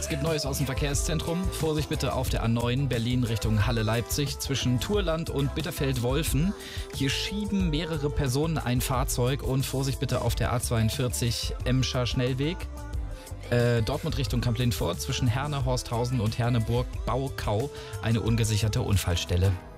Es gibt Neues aus dem Verkehrszentrum. Vorsicht bitte auf der A9 Berlin Richtung Halle-Leipzig zwischen Thurland und Bitterfeld-Wolfen. Hier schieben mehrere Personen ein Fahrzeug und Vorsicht bitte auf der A42 Emscher Schnellweg. Dortmund Richtung Kamp-Lintfort zwischen Herne, Horsthausen und Herne-Burg-Baukau eine ungesicherte Unfallstelle.